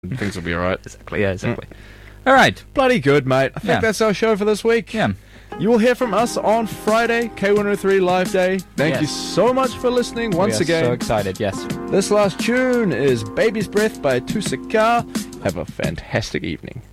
Things will be alright. Exactly, yeah, exactly. All right. Bloody good, mate. I think that's our show for this week. Yeah. You will hear from us on Friday, K103 Live Day. Thank you so much for listening once again. So excited, yes. This last tune is Baby's Breath by Tusaka. Have a fantastic evening.